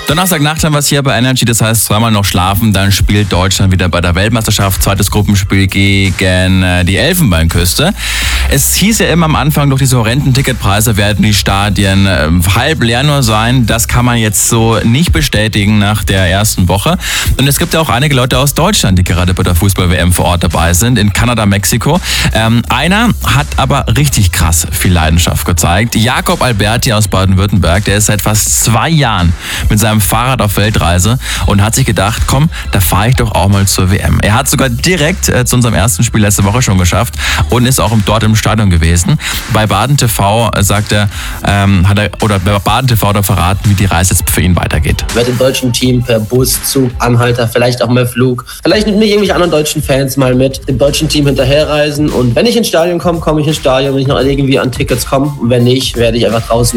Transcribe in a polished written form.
Donnerstagnacht haben wir es hier bei Energy, das heißt zweimal noch schlafen, dann spielt Deutschland wieder bei der Weltmeisterschaft, zweites Gruppenspiel gegen die Elfenbeinküste. Es hieß ja immer am Anfang, durch diese horrenden Ticketpreise werden die Stadien halb leer nur sein. Das kann man jetzt so nicht bestätigen nach der ersten Woche. Und es gibt ja auch einige Leute aus Deutschland, die gerade bei der Fußball-WM vor Ort dabei sind, in Kanada, Mexiko. Einer hat aber richtig krass viel Leidenschaft gezeigt. Jakob Alberti aus Baden-Württemberg, der ist seit fast 2 Jahren mit seinem Fahrrad auf Weltreise und hat sich gedacht, komm, da fahre ich doch auch mal zur WM. Er hat sogar direkt zu unserem ersten Spiel letzte Woche schon geschafft und ist auch dort im Stadion gewesen. Bei Baden TV sagt er, bei Baden TV hat er verraten, wie die Reise jetzt für ihn weitergeht. Ich werde im deutschen Team per Bus, Zug, Anhalter, vielleicht auch mal Flug, vielleicht mit mir irgendwelche anderen deutschen Fans mal mit dem deutschen Team hinterherreisen. Und wenn ich ins Stadion komme, komme ich ins Stadion, wenn ich noch irgendwie an Tickets komme. Und wenn nicht, werde ich einfach draußen